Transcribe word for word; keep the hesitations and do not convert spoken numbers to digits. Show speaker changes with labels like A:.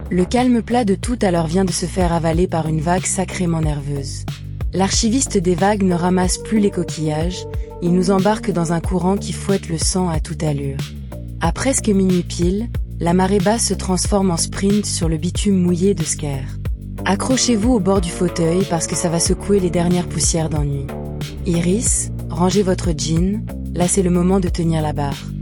A: Le calme plat de tout à l'heure vient de se faire avaler par une vague sacrément nerveuse. L'archiviste des vagues ne ramasse plus les coquillages, il nous embarque dans un courant qui fouette le sang à toute allure. À presque minuit pile, la marée basse se transforme en sprint sur le bitume mouillé de Sker. Accrochez-vous au bord du fauteuil parce que ça va secouer les dernières poussières d'ennui. Iris, rangez votre jean, là c'est le moment de tenir la barre.